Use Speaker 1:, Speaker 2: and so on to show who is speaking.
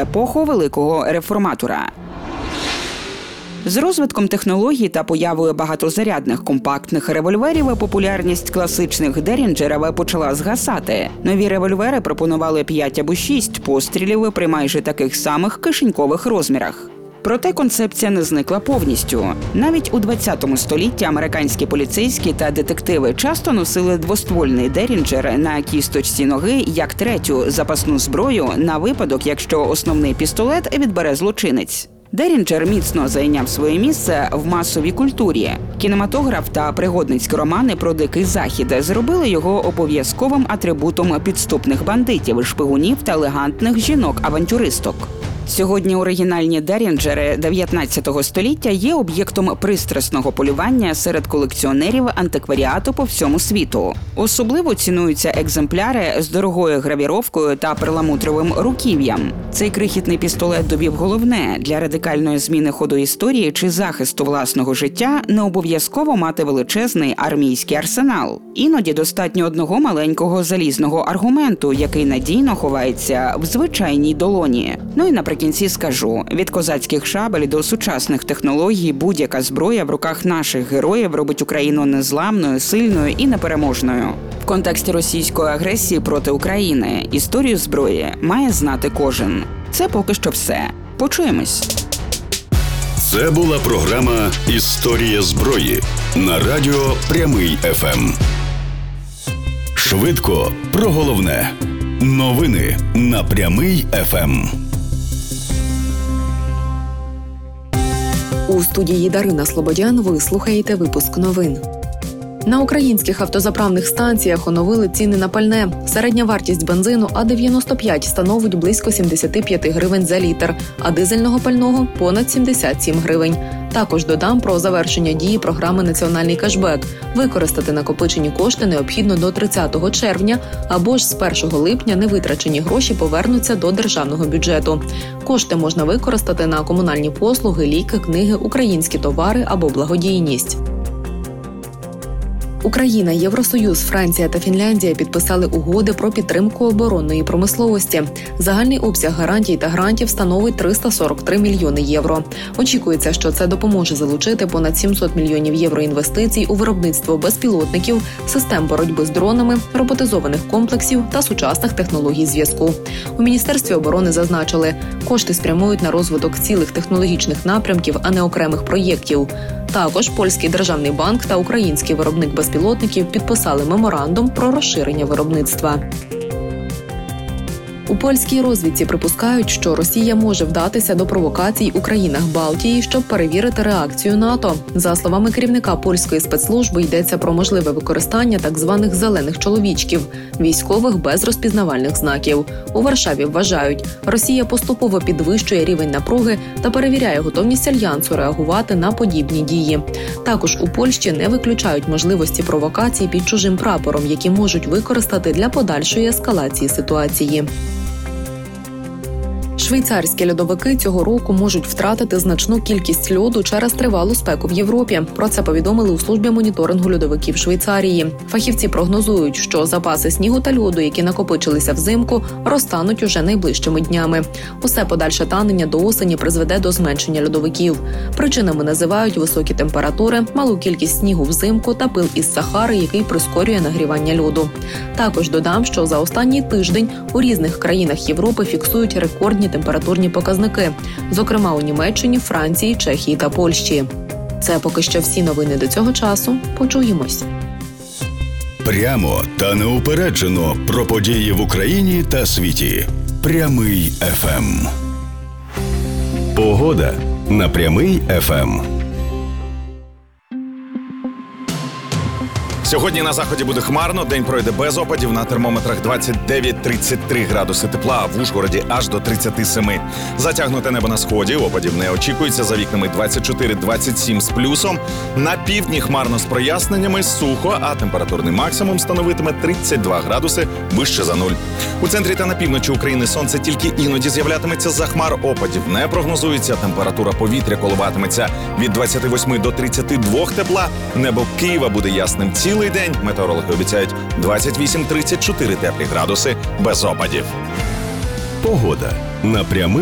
Speaker 1: епоху великого реформатора. З розвитком технологій та появою багатозарядних компактних револьверів популярність класичних Дерінджерів почала згасати. Нові револьвери пропонували 5 або 6 пострілів при майже таких самих кишенькових розмірах. Проте концепція не зникла повністю. Навіть у 20 столітті американські поліцейські та детективи часто носили двоствольний Дерінджер на кісточці ноги як третю запасну зброю на випадок, якщо основний пістолет відбере злочинець. Дерінджер міцно зайняв своє місце в масовій культурі. Кінематограф та пригодницькі романи про Дикий Захід зробили його обов'язковим атрибутом підступних бандитів, шпигунів та елегантних жінок-авантюристок. Сьогодні оригінальні Дерінджери 19 століття є об'єктом пристрасного полювання серед колекціонерів антикваріату по всьому світу. Особливо цінуються екземпляри з дорогою гравіровкою та перламутровим руків'ям. Цей крихітний пістолет довів головне – для радикальної зміни ходу історії чи захисту власного життя не обов'язково мати величезний армійський арсенал. Іноді достатньо одного маленького залізного аргументу, який надійно ховається в звичайній долоні. Ну і наприкінці скажу, від козацьких шабель до сучасних технологій будь-яка зброя в руках наших героїв робить Україну незламною, сильною і непереможною. В контексті російської агресії проти України історію зброї має знати кожен. Це поки що все. Почуємось.
Speaker 2: Це була програма «Історія зброї» на радіо Прямий ФМ. Швидко про головне. Новини на Прямий ФМ.
Speaker 3: У студії Дарина Слободян ви слухаєте випуск новин. На українських автозаправних станціях оновили ціни на пальне. Середня вартість бензину А95 становить близько 75 гривень за літр, а дизельного пального – понад 77 гривень. Також додам про завершення дії програми «Національний кешбек». Використати накопичені кошти необхідно до 30 червня, або ж з 1 липня невитрачені гроші повернуться до державного бюджету. Кошти можна використати на комунальні послуги, ліки, книги, українські товари або благодійність. Україна, Євросоюз, Франція та Фінляндія підписали угоди про підтримку оборонної промисловості. Загальний обсяг гарантій та грантів становить 343 мільйони євро. Очікується, що це допоможе залучити понад 700 мільйонів євро інвестицій у виробництво безпілотників, систем боротьби з дронами, роботизованих комплексів та сучасних технологій зв'язку. У Міністерстві оборони зазначили, кошти спрямують на розвиток цілих технологічних напрямків, а не окремих проєктів. Також Польський державний банк та український виробник безпілотників підписали меморандум про розширення виробництва. У польській розвідці припускають, що Росія може вдатися до провокацій у країнах Балтії, щоб перевірити реакцію НАТО. За словами керівника польської спецслужби, йдеться про можливе використання так званих «зелених чоловічків» – військових без розпізнавальних знаків. У Варшаві вважають, Росія поступово підвищує рівень напруги та перевіряє готовність альянсу реагувати на подібні дії. Також у Польщі не виключають можливості провокацій під чужим прапором, які можуть використати для подальшої ескалації ситуації. Швейцарські льодовики цього року можуть втратити значну кількість льоду через тривалу спеку в Європі. Про це повідомили у службі моніторингу льодовиків Швейцарії. Фахівці прогнозують, що запаси снігу та льоду, які накопичилися взимку, розтануть уже найближчими днями. Усе подальше танення до осені призведе до зменшення льодовиків. Причинами називають високі температури, малу кількість снігу взимку та пил із Сахари, який прискорює нагрівання льоду. Також додам, що за останній тиждень у різних країнах Європи фіксують рекордні температурні показники, зокрема у Німеччині, Франції, Чехії та Польщі. Це поки що всі новини до цього часу. Почуємось.
Speaker 2: Прямо та неупереджено про події в Україні та світі. Прямий ФМ. Погода на Прямий ФМ.
Speaker 4: Сьогодні на заході буде хмарно, день пройде без опадів, на термометрах 29-33 градуси тепла, а в Ужгороді аж до 37. Затягнуте небо на сході, опадів не очікується, за вікнами 24-27 з плюсом. На півдні хмарно з проясненнями, сухо, а температурний максимум становитиме 32 градуси вище за нуль. У центрі та на півночі України сонце тільки іноді з'являтиметься за хмар, опадів не прогнозується, температура повітря коливатиметься від 28 до 32 тепла, небо Києва буде ясним цілий день, метеорологи обіцяють 28-34 теплі градуси без опадів.
Speaker 2: Погода на Прямий